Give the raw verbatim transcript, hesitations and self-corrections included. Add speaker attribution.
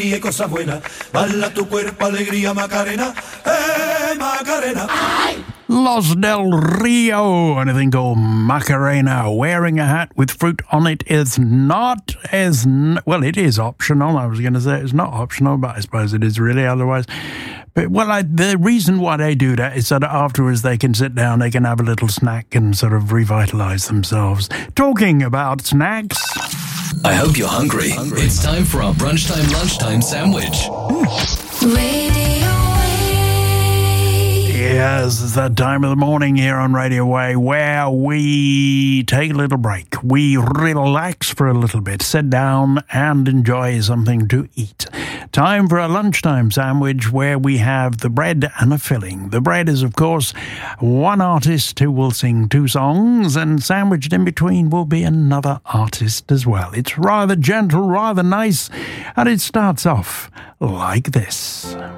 Speaker 1: y cosa buena. Bala tu cuerpo, alegría, Macarena. Eh, Macarena.
Speaker 2: Los Del Rio, anything called Macarena. Wearing a hat with fruit on it is not as, n- well, it is optional. I was going to say it's not optional, but I suppose it is really otherwise. But, well, I, the reason why they do that is so that afterwards they can sit down, they can have a little snack and sort of revitalise themselves. Talking about snacks.
Speaker 3: I hope you're hungry. hungry. It's time for our brunchtime, lunchtime sandwich.
Speaker 4: Radio
Speaker 2: Yes, it's that time of the morning here on Radio Way where we take a little break. We relax for a little bit, sit down and enjoy something to eat. Time for a lunchtime sandwich where we have the bread and a filling. The bread is, of course, one artist who will sing two songs, and sandwiched in between will be another artist as well. It's rather gentle, rather nice, and it starts off like this.